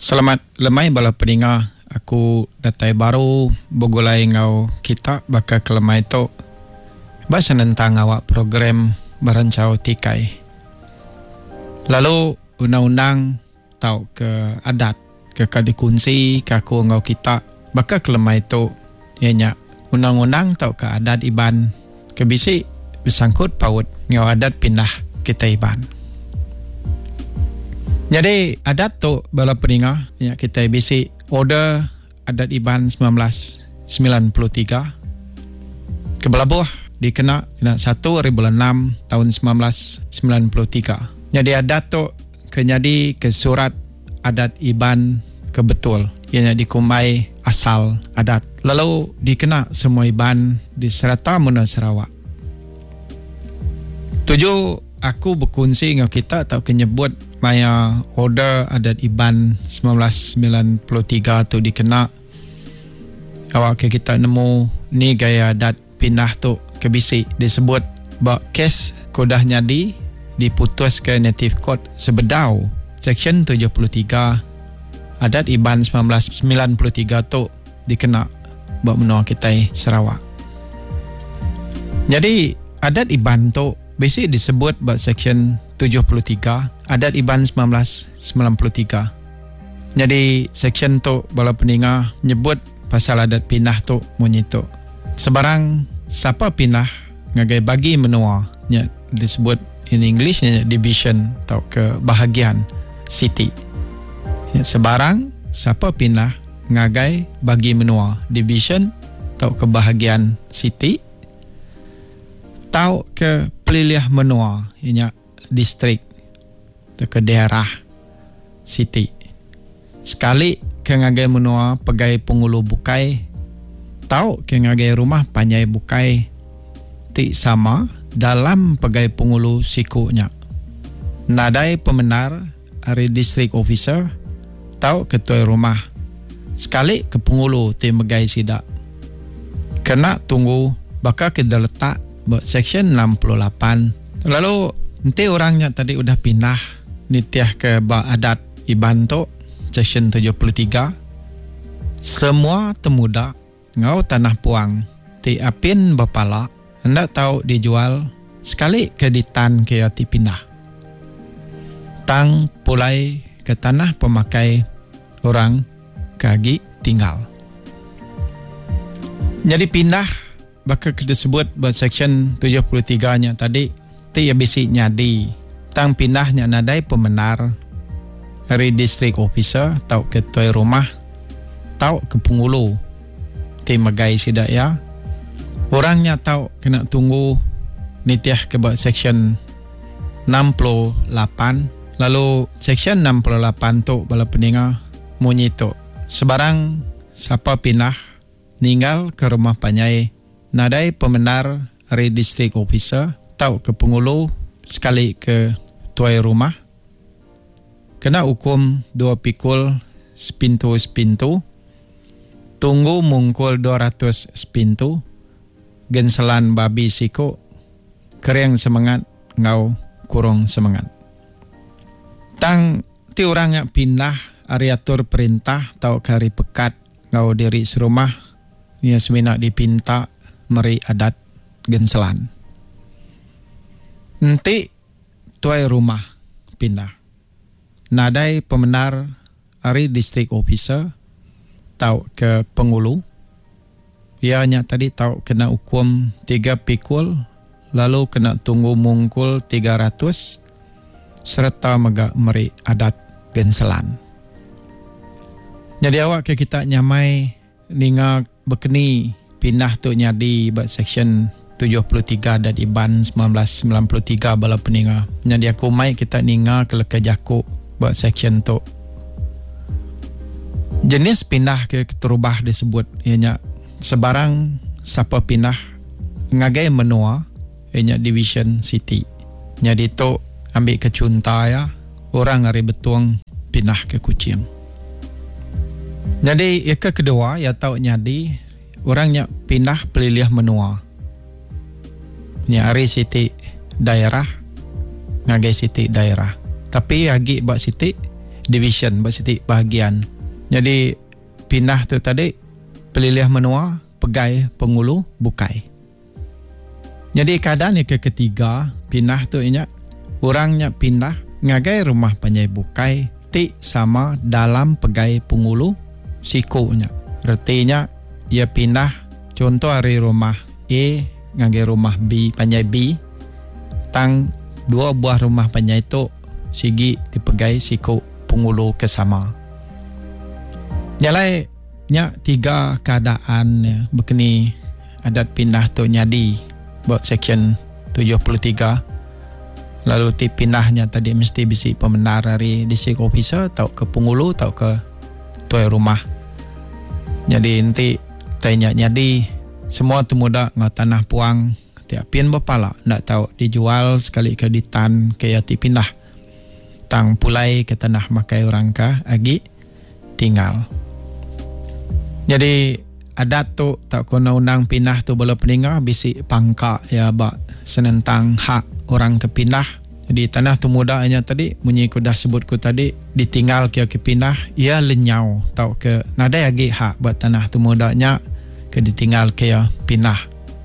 Selamat lemai bala pendengar. Aku datai baru begulai ngau kita baka kelemai tu bahasa tentang awak program berancau tikai. Lalu undang-undang tau ke adat ke kadikunsi ke aku ngau kita baka kelemai tu ianya undang-undang tau ke adat iban ke bisi bersangkut paut ngau adat pindah kita iban. Jadi adat tu bala pendengar ya kita bisi order adat iban 1993 ke belabuh dikena 1 hari bulan 6 tahun 1993. Jadi adat tu kenyadi ke surat adat iban ke betul ianya dikumai asal adat. Lalu dikena semua iban di serata Muna Sarawak. Tujuh aku berkongsi dengan kita atau menyebut maya order adat iban 1993 tu dikena awak kita nemu ni gaya adat pindah tu kebisi disebut bak kes kodah nyadi diputus ke native court sebedau section 73 adat iban 1993 tu dikena bak menua kita Sarawak. Jadi adat iban tu basic disebut bak section 73 adat iban 1993. Jadi section tu bala pendengar nyebut pasal adat pindah tu munyitu. Sebarang siapa pindah ngagai bagi menua nya disebut in English nya division atau ke bahagian city. Ya, sebarang siapa pindah ngagai bagi menua division atau ke bahagian city tau ke peliliah menua ianya distrik atau ke daerah city. Sekali ke ngagai menua pegai pengulu bukai tau ke ngagai rumah panyai bukai ti sama dalam pegai pengulu sikunya. Nadai pemenar hari district officer tau ketua rumah sekali ke pengulu ti megai sidak kena tunggu bakal kita letak section 68. Lalu nanti orangnya tadi udah pindah nitiah ke bak adat iban tu section 73. Semua temuda ngau tanah puang ti apin bapala hendak tahu dijual sekali ke ditan ke ati pindah. Tang pulai ke tanah pemakai orang kagi tinggal. Jadi pindah bakal disebut buat section 73 nya tadi ti ya bisi nyadi tang pindahnya nadai pemenar dari district officer tau ketua rumah tau ke pengulu ti magai sidak ya orangnya tau kena tunggu nitiah ke buat section 68. Lalu section 68 tu bala pendengar munyi tu sebarang siapa pindah ninggal ke rumah panyai nadai pemenar dari district officer tau ke pengulu sekali ke tuai rumah kena hukum 2 pikul sepintu tunggu mungkul 200 sepintu genselan babi siko kereng semangat ngau kurung semangat. Tang ti orang yang pindah ariatur perintah tau ke hari pekat ngau diri serumah ia semina dipinta meri adat genselan. Nanti tuai rumah pindah. Nadai pemenar ari district officer tau ke pengulu. Ianya tadi tau kena hukum 3 pikul lalu kena tunggu mungkul 300 serta meri adat genselan. Jadi awak ke kita nyamai ninga bekeni pindah tu nyadi buat section 73 dan iban 1993 bala peninggal. Jadi aku mai kita ninga ke leka jaku buat section tu. Jenis pindah ke terubah disebut ianya sebarang siapa pindah ngagai menua ianya division city. Jadi tu ambil ke cunta ya orang hari betuang pindah ke Kuching. Jadi yang kedua ya tahu nyadi orangnya pindah peliliah menua. Nyari siti daerah ngagai siti daerah. Tapi agi bak siti division, berarti bahagian. Jadi pinah tu tadi pelilih menua, pegai, pengulu, bukai. Jadi keadaan yang ketiga, pinah tu ingat orangnya pindah ngagai rumah panjai bukai ti sama dalam pegai pengulu sikunya. Artinya ia pindah contoh hari rumah A ngagai rumah B panjai B, tang dua buah rumah panjai tu sigi dipegai siku pengulu kesama. Jalai nya tiga keadaan ya, begini adat pindah tu nyadi buat section 73. Lalu ti pindahnya tadi mesti bisi pembenar dari district officer atau ke pengulu atau ke tuai rumah. Jadi nanti tanya nyadi semua tu muda ngau tanah puang tiap pin berpala ndak tahu dijual sekali ke ditan ke ti pindah. Tang pulai ke tanah makai orang ka agi tinggal. Jadi adat tu tak kena undang pindah tu bala peninggal bisi pangka ya bak senentang hak orang ke pindah. Jadi tanah tu muda hanya tadi munyi ku dah sebut ku tadi ditinggal ke pindah ia lenyau tau ke nadai agi hak buat tanah tu mudanya ke ditinggal ke pindah.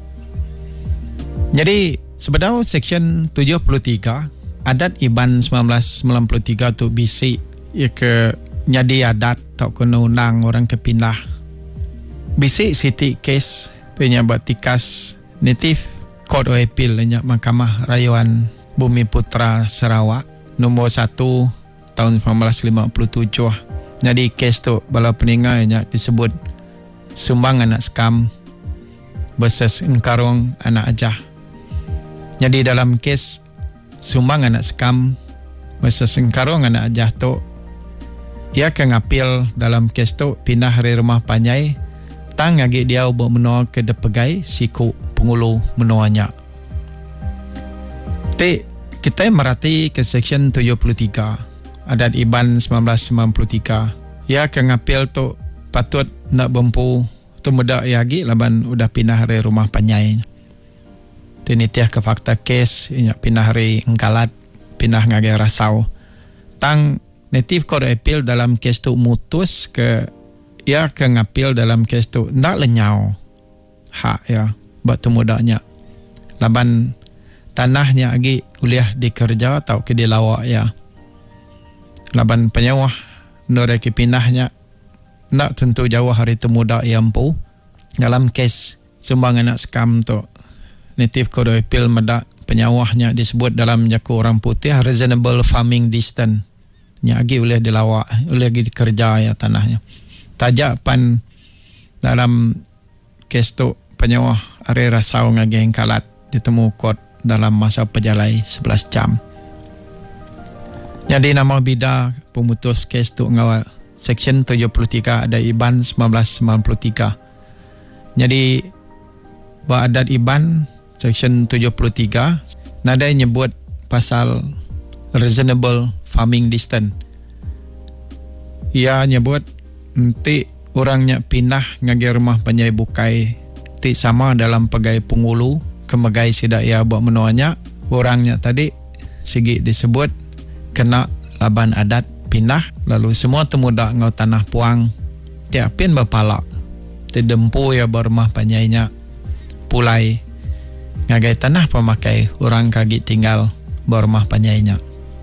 Jadi sebenarnya section 73 adat Iban 1993 tu bisi ya ke nyadi adat tau kena undang orang ke pindah. Bisi Siti Kes penyabat tikas Native Court of Appeal nya Mahkamah Rayuan Bumi Putra Sarawak nombor 1 tahun 1957. Jadi kes tu bala peninggalnya disebut sumbang anak skam versus engkarong anak ajah. Jadi dalam kes sumbang anak skam versus engkarong anak ajah tu ia akan ngapil dalam kes tu pindah dari rumah panjai tang agi dia ubah menua ke depegai siku pengulu menuanya. Kita merhati ke section 73 adat Iban 1993. Ia akan ngapil tu patut nak bempu tu muda lagi laban udah pindah dari rumah panjai. Ini tiah ke fakta kes ia pindah dari Engkalat, pindah ngagai Rasau. Tang Native Court of Appeal dalam kes tu mutus ke ia akan ngapil dalam kes tu nak lenyau hak ya buat mudanya laban tanahnya lagi kuliah dikerja atau ke dilawak ya laban penyawah nore ke pindahnya nak tentu jauh hari temuda yang empu dalam kes sumbang anak skam tu Native Court of Appeal medak penyawahnya disebut dalam jaku orang putih reasonable farming distance nya lagi boleh dilawak boleh lagi dikerja ya tanahnya. Tajak pan dalam kes tu penyawah area Rasau ngagi Engkalat ditemu kot dalam masa perjalai 11 jam. Jadi nama bida pemutus kes tu ngawal section 73 ada Iban 1993. Jadi adat Iban section 73 nada nyebut pasal reasonable farming distance. Ia nyebut nanti orangnya pindah ngagi rumah panjai bukai ti sama dalam pegai pengulu kemegai sidak ia buat menuanya orangnya tadi sigi disebut kena laban adat pindah lalu semua temuda ngau tanah puang tiap pin berpalak ti dempu ya berumah panjainya pulai ngagai tanah pemakai orang kagi tinggal berumah panjainya.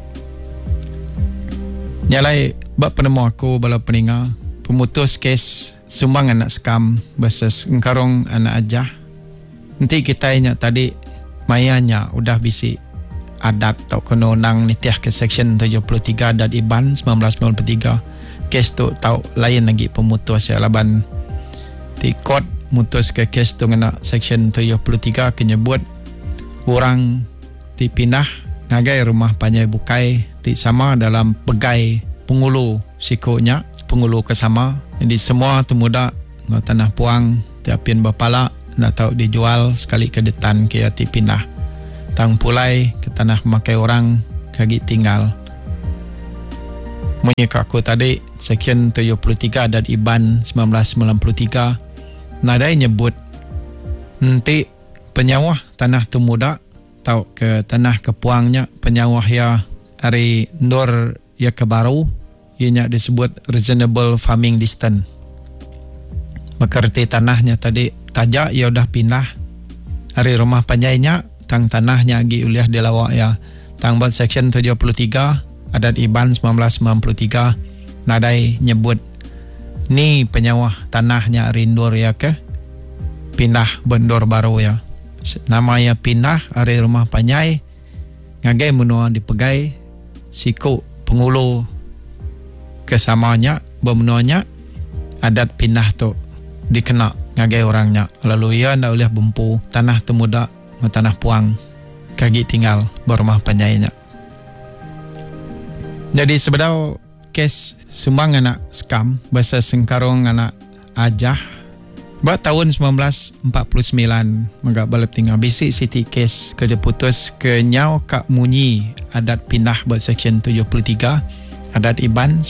Nyalai bak penemu aku bala peninggal pemutus kes sumbang anak skam versus engkarong anak ajah. Nanti kita ingat tadi mayanya udah bisi adat atau kena undang nitiah ke section 73 adat Iban 1993. Kes tu tahu lain lagi pemutus ya laban ti court mutus ke kes tu kena section 73 kenyebut orang ti pindah ngagai rumah panjai bukai ti sama dalam pegai pengulu sikunya pengulu kesama. Jadi semua temuda ngau tanah puang tiapin bapala nak tahu dijual sekali ke detan ke ati pindah tang pulai ke tanah makai orang kagi tinggal. Munyi aku tadi section 73 adat Iban 1993 nadai nyebut nanti penyawah tanah temuda tahu ke tanah kepuangnya penyawah ya hari ndor ya ke baru ianya disebut reasonable farming distance. Berkerti tanahnya tadi tajak ia udah pindah hari rumah panjainya tang tanahnya agi uliah dilawak ya. Tang buat section 73 adat Iban 1993 nadai nyebut ni penyawah tanahnya rindur ya ke pindah bendor baru ya. Nama ya pindah hari rumah panjai ngagai menua dipegai siku pengulu kesamanya bermenuanya adat pindah tu dikena ngagai orangnya. Lalu ia ndak boleh bempu tanah temuda tanah puang kaki tinggal berumah panjainya. Jadi sebenarnya kes sumbang anak skam bahasa Sengkarong anak ajah buat tahun 1949 maka balik tinggal bisi siti kes ke diputus ke nyau kak munyi adat pindah buat section 73 adat Iban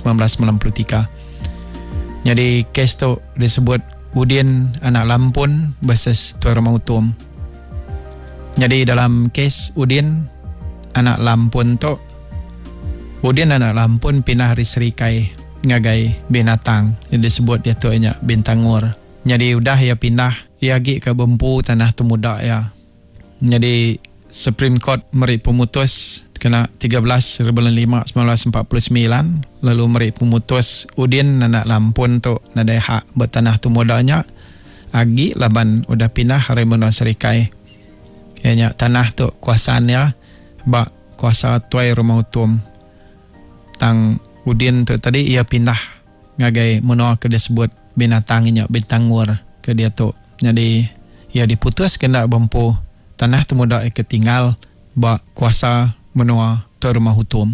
1993. Jadi kes tu disebut Udin anak Lampun versus Tuan Rumah Utum. Jadi dalam kes Udin anak Lampun tu Udin anak Lampun pindah hari serikai ngagai binatang yang disebut dia tu nya bintangur. Jadi udah ya pindah ia gi ke Bempu tanah temuda ya. Jadi Supreme Court meri pemutus kena 13/5 1949 lalu meri pemutus Udin anak Lampun tu nadai hak bertanah temudanya agi laban udah pindah hari menua serikai. Ianya tanah tu kuasaannya bak kuasa Tuai Rumah Utum. Tang Udin tu tadi ia pindah ngagai menua ke disebut binatangnya bintangur ke dia tu. Jadi ia diputus kena Bempu tanah temuda ketinggal bak kuasa menua Tuan Rumah Utum.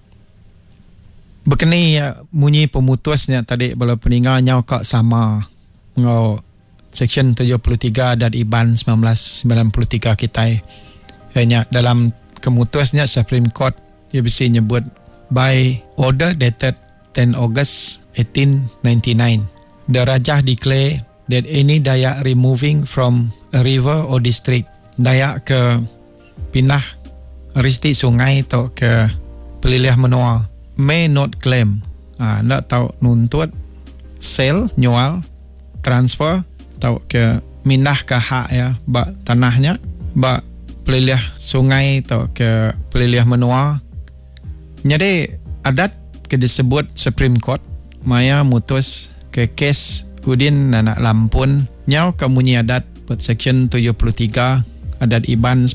Bekeni ya munyi pemutusnya tadi bala peninggalnya kak sama ngau section 73 adat Iban 1993 kita. Hanya dalam kemutusnya Supreme Court ia bisa nyebut by order dated 10 August 1899 the Rajah declare that any Dayak removing from a river or district Dayak ke pindah risti sungai atau ke pelilih menua may not claim nak tahu nuntut sell nyual transfer atau ke minah ke hak ya bak tanahnya bak pelilih sungai atau ke pelilih menua. Jadi adat ke disebut Supreme Court maya mutus ke kes Udin anak Lampun nyau kemunyi adat buat section 73 adat Iban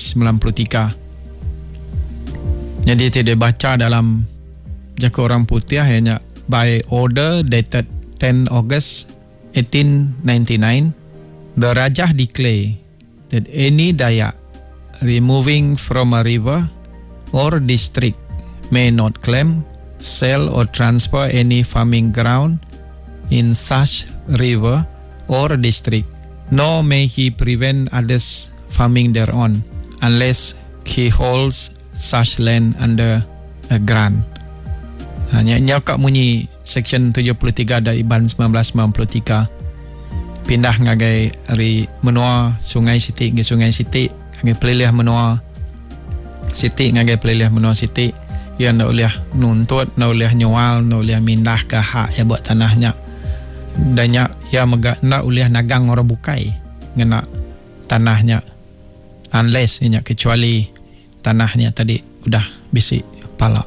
1993. Jadi tidak baca dalam Jaka Orang Putih hanya by order dated 10 August 1899 the Rajah declare that any Dayak removing from a river or district may not claim, sell or transfer any farming ground in such river or district, nor may he prevent others farming thereon unless he holds such land under a grant. Hanya nyakak munyi section 73 dari Iban 1993 pindah ngagai hari menua Sungai Siti ke Sungai Siti ngagai pelilih menua Siti ngagai pelilih menua Siti ia nak boleh nuntut nak boleh nyual nak boleh mindah ke hak ya buat tanahnya dan ia nak boleh nagang orang bukai ngena tanahnya unless inya kecuali tanahnya tadi udah bisi palak.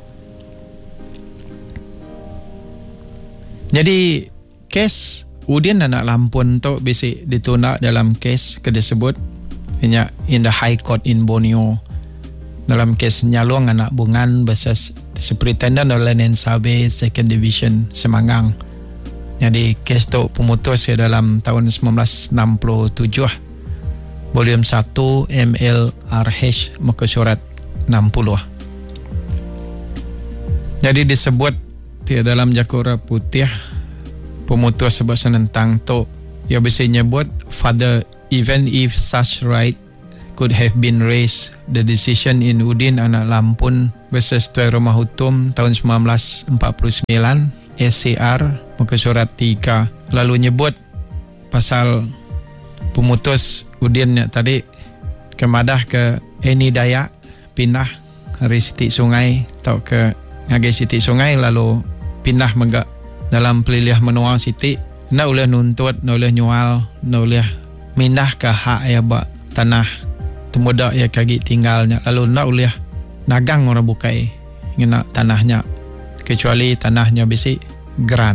Jadi kes Udin anak Lampun tu bisi ditunda dalam kes ke disebut inya in the High Court in Borneo dalam kes Nyalong anak Bungan versus Superintendent of Land and Survey Second Division Semangang. Jadi kes tu pemutus ya dalam tahun 1967 volume 1 MLRH muka surat 60. Jadi disebut di dalam Jakura Putih pemutus sebab tentang tu ia bisa nyebut further even if such right could have been raised the decision in Udin anak Lampun versus Tuan Rumah Utum tahun 1949 SCR muka surat 3 lalu nyebut pasal pemutus Udin tadi kemadah ke any Dayak pindah dari siti sungai atau ke ngagai siti sungai lalu pindah megak dalam peliliah menua siti nak boleh nuntut, nak boleh nyual, nak boleh mindah ke hak ya bak tanah temuda ya kagi tinggalnya, lalu nak boleh nagang orang bukai ngena tanahnya kecuali tanahnya bisi grant.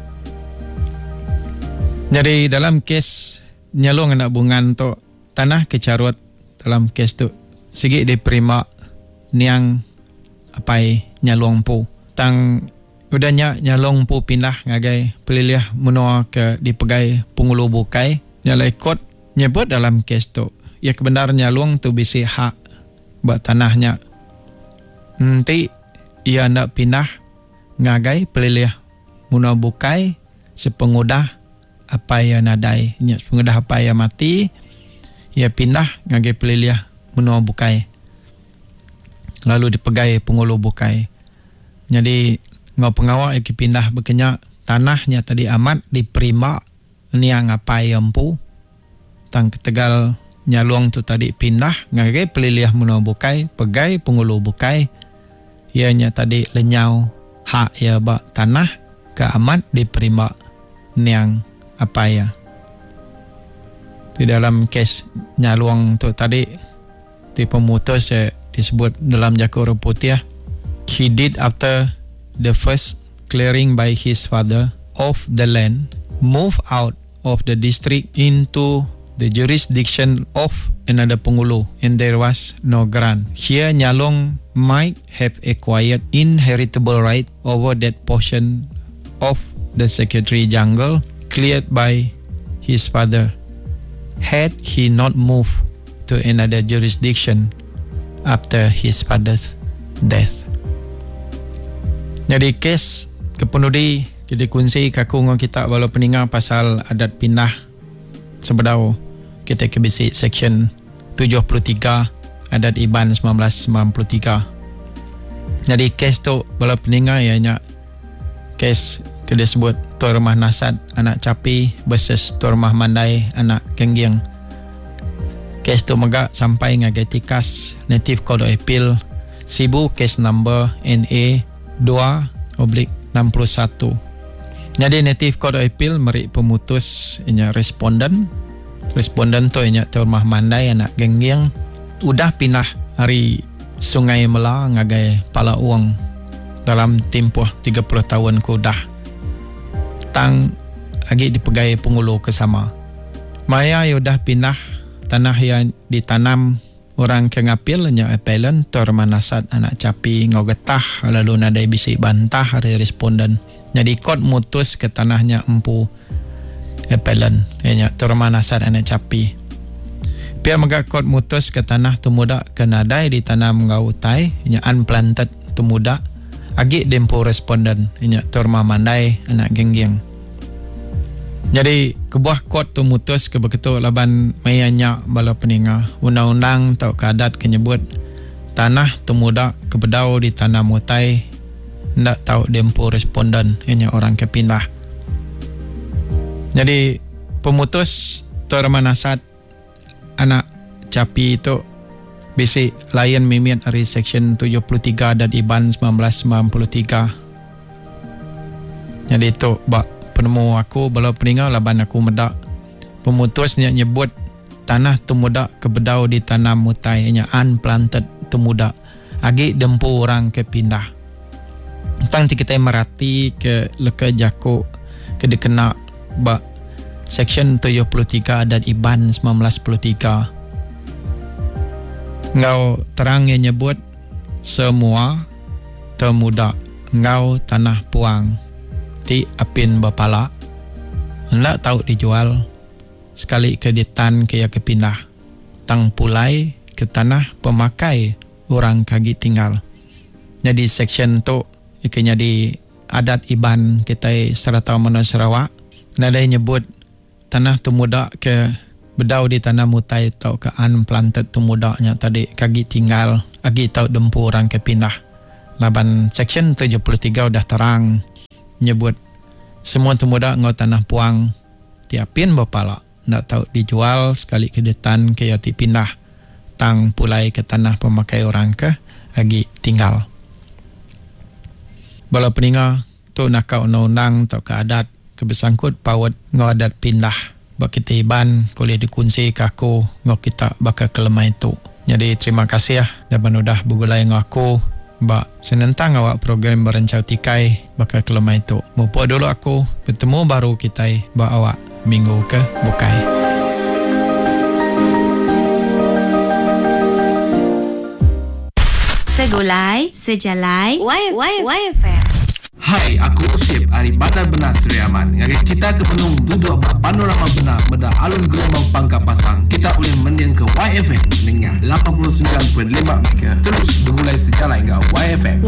Jadi dalam kes nyalung anak bungan tu tanah kecarut dalam kes tu sigi diterima niang apai nyalung pu tang udahnya nyalung pu pindah ngagai peliliah menua ke dipegai pengulu bukai nyalai kot nyebut dalam kes tu ya kebenar nyalung tu bisi hak buat tanahnya nanti ia nak pindah ngagai peliliah menua bukai sepengudah apa yang nadai nya sepengudah apa yang mati ia pindah ngagai peliliah menua bukai lalu dipegai pengulu bukai. Jadi ngau pengawal yang pindah berkenyak tanahnya tadi amat diperima niang apa yang pu tang ketegal nyalung tu tadi pindah ngagai peliliah menua bukai pegai pengulu bukai ianya tadi lenyau hak ya bak tanah ke amat diperima niang apa ya. Di dalam kes nyalung tu tadi di pemutus disebut dalam Jakor Putih, he did after the first clearing by his father of the land, move out of the district into the jurisdiction of another Pengulu, and there was no grant. Here Nyalong might have acquired inheritable right over that portion of the secretary jungle cleared by his father, had he not moved to another jurisdiction after his father's death. Jadi kes kepenudi jadi kunci kaku ngau kita walau peninga pasal adat pindah sebedau kita ke bisi section 73 adat Iban 1993. Jadi kes tu walau peninga ianya kes ke disebut Tuan Rumah Nasad anak Capi versus Tuan Rumah Mandai anak Genggiang. Kes tu megak sampai ngagai tikas Native Court of Appeal Sibu kes number NA 2/61. Jadi Native Court of Appeal meri pemutus inya responden tu inya Tuan Rumah Mandai anak Genggiang udah pindah hari Sungai Mela ngagai Pala Uang dalam tempoh 30 tahun ku dah tang agi dipegai pengulu kesama. Maya udah pindah tanah yang ditanam orang ke ngapil nya appellant Tuan Rumah Nasad anak Capi ngau getah lalu nadai bisi bantah hari responden. Jadi court mutus ke tanahnya empu appellant nya Tuan Rumah Nasad anak Capi. Pihak mega court mutus ke tanah tumuda ke nadai ditanam ngau utai nya unplanted tumuda agi dempo responden nya Tuan Rumah Mandai anak Genggiang. Jadi kebuah kot tu mutus ke begitu laban mayanya bala peninga undang-undang tau kadat kenyebut tanah temuda kebedau di tanah mutai ndak tahu dempo responden hanya orang kepindah. Jadi pemutus Tuan Rumah Nasad anak Capi itu bisi layan mimit dari section 73 dan Iban 1993. Jadi itu bak penemu aku bala peninga laban aku medak pemutusnya nyebut tanah temuda kebedau di tanah mutai nya unplanted temuda agi dempu orang ke pindah tang kita merati ke leka jako ke dikena ba section 73 dan Iban 1913 ngau terang yang nyebut semua temuda ngau tanah puang ti apin bapala hendak tahu dijual sekali ke ditan ke ya kepindah tang pulai ke tanah pemakai orang kagi tinggal. Jadi section tu ikanya di adat Iban kita serata Menua Sarawak nadai nyebut tanah temuda ke bedau di tanah mutai tau ke unplanted temudanya tadi kagi tinggal agi tahu dempu orang kepindah. Laban section 73 udah terang nyebut semua temuda ngau tanah puang tiapin bapala ndak tahu dijual sekali ke detan ke yati pindah tang pulai ke tanah pemakai orang ke agi tinggal. Bala peninga tu nak undang-undang atau ke adat kebersangkut pawat ngau adat pindah bak kita iban kuliah dikunci ke aku ngau kita bakal kelemah itu. Jadi terima kasih dapat udah bugulai ngau aku bak senentang awak program berencau tikai bakal kelemah itu. Mupo dulu aku bertemu baru kita bak awak minggu ke bukai. Segulai, sejalai, YFM. Hai, aku Usip dari Badan Benar Seri Aman. Ngari kita ke penung duduk panorama benar meda alun gelombang Pangkap Pasang. Kita boleh mendiang ke YFM dengan 89.5 MHz. Terus bermulai sejalan dengan YFM.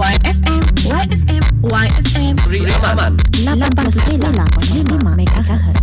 YFM. Seri Aman 89.5 MHz.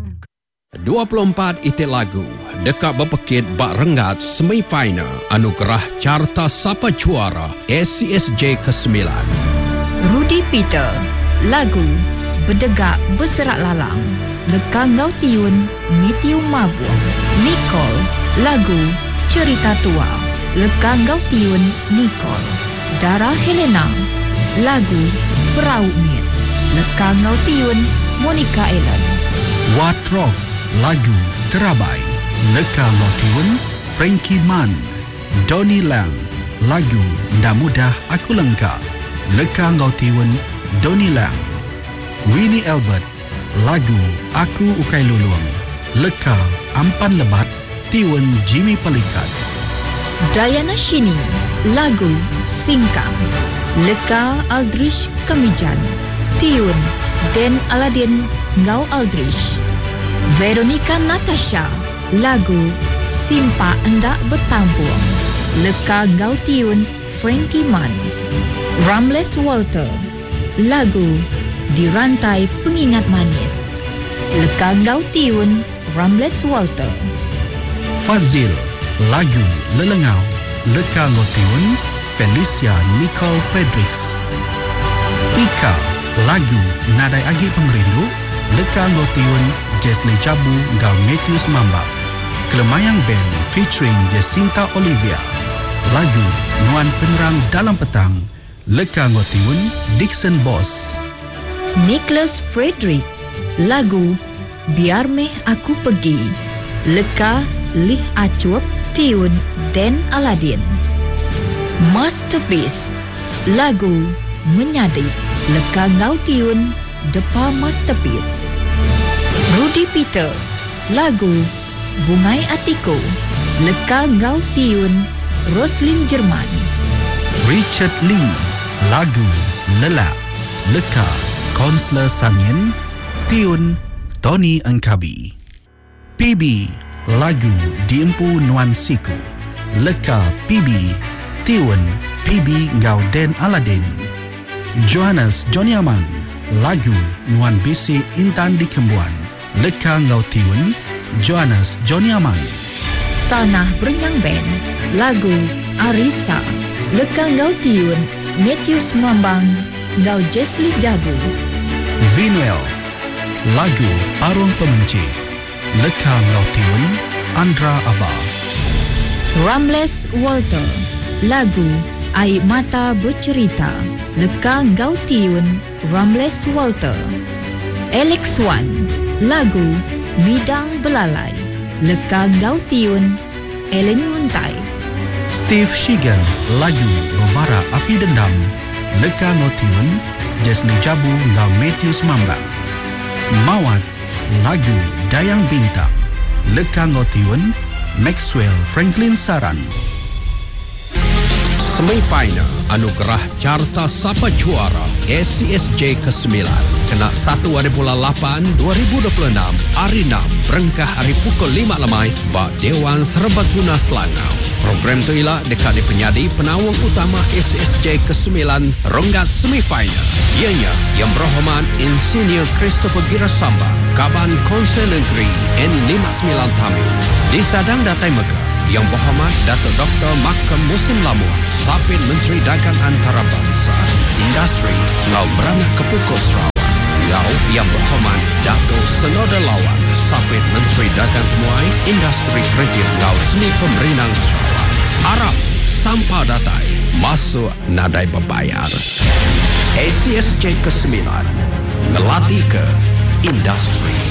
24 itik lagu dekat berpekit bak rengat semi-final anugerah Carta Sapa Juara SCSJ ke-9. Rudy Peter, lagu Berdegak Berserak Lalang, Leka Ngau Tiun, Mitiu Mabuang. Nicole, lagu Cerita Tua, Leka Ngau Tiun, Nicole. Dara Helena, lagu Perahu Mit, Leka Ngau Tiun, Monica Ellen. Watrock, lagu Terabai, Leka Ngau Tiun, Frankie Mann. Donnie Lang, lagu Nda Mudah Aku Lengkap, Leka Ngau Tiun, Donnie Lang. Winnie Albert, lagu Aku Ukai Luluang, Leka Ampan Lebat, Tiun Jimmy Pelikat. Diana Shini, lagu Singkang, Leka Aldrich Kamijan, Tiun Den Aladin Ngau Aldrich. Veronica Natasha, lagu Simpa Endak Bertampung, Leka Ngau Tiun Frankie Mann. Ramles Walter, lagu Dirantai Pengingat Manis, Leka Ngau Tiun Ramles Walter. Fazil, lagu Lelengau, Leka Ngau Tiun Felicia Nicole Fredericks. Ika, lagu Nadai Agi Pemerindu, Leka Ngau Tiun Jesli Jabu Ngau Matthews Mambak. Kelemayang Band featuring Jacinta Olivia, lagu Nuan Penerang Dalam Petang, Leka Ngau Tiun Dixon Boss. Nicholas Frederick, lagu Biar Meh Aku Pergi, Leka Lih Acup Tiun Den Aladin. Masterpiece, lagu Menyadik, Leka Ngau Tiun Depa Masterpiece. Rudy Peter, lagu Bungai Atiko, Leka Ngau Tiun Roslin Jerman. Richard Lee, lagu Lelak, Leka Konsler Sangin, Tiun Tony Engkabi. PB, lagu Diempu Nuan Siku, Leka PB, Tiun PB Ngau Den Aladin. Johannes Joniaman, lagu Nuan Bisi Intan di Kembuan, Leka Ngau Tiun Johannes Joniaman. Tanah Berenyang Band, lagu Arisa, Leka Ngau Tiun Matthews Mambang Ngau Jesli Jabu. Vinuel, lagu Arung Pemenci, Leka Ngau Tiun Andra Abah. Ramles Walter, lagu Air Mata Bercerita, Leka Ngau Tiun Ramles Walter. Alex Wan, lagu Midang Belalai, Leka Ngau Tiun Ellen Nguntai. Steve Shigan, lagu Membara Api Dendam, Leka Ngau Tiun Jesli Jabu Ngau Matthews Mambang. Mawat, lagu Dayang Bintang, Leka Ngau Tiun Maxwell Franklin Saran. Semi-final anugerah Carta Sapa Juara SCSJ ke-9 kena 1 hari bulan 8 2026 hari 6 berengkah hari pukul 5 lemai bak Dewan Serbaguna Selangau. Program tu ialah dekat di penyadi penawang utama SCSJ ke-9 ronggat semi-final. Ianya Yang Berhormat Insinyur Christopher Girasamba, Kaban Konsen Negeri N59 Tamil. Disadang Datai Megah Yang Berhormat Datuk Dr. Makam Musim Lamuan, Sapit Menteri Dagang Antarabangsa, Industri Ngau Merangak Kepukul Sarawak. Ngau Yang Berhormat Datuk Senoda Lawan, Sapit Menteri Dagang Temuai, Industri Kreatif Ngau Seni Pemerinang Sarawak. Harap sampah datai masuk nadai berbayar. ACSJ ke-9 ngelatih ke industri.